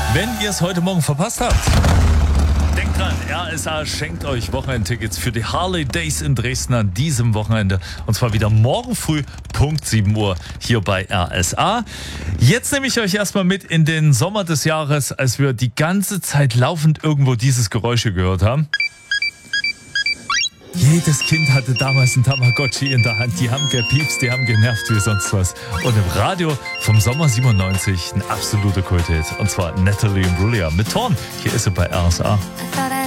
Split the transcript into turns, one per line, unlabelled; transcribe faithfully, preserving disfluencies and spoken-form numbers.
Wenn ihr es heute Morgen verpasst habt, denkt dran, R S A schenkt euch Wochenendtickets für die Harley Days in Dresden an diesem Wochenende. Und zwar wieder morgen früh, Punkt sieben Uhr, hier bei R S A. Jetzt nehme ich euch erstmal mit in den Sommer des Jahres, als wir die ganze Zeit laufend irgendwo dieses Geräusche gehört haben. Jedes Kind hatte damals einen Tamagotchi in der Hand. Die haben gepiepst, die haben genervt wie sonst was. Und im Radio vom Sommer siebenundneunzig ein absoluter Kulthit. Und zwar Natalie Imbruglia mit Torn. Hier ist sie bei R S A.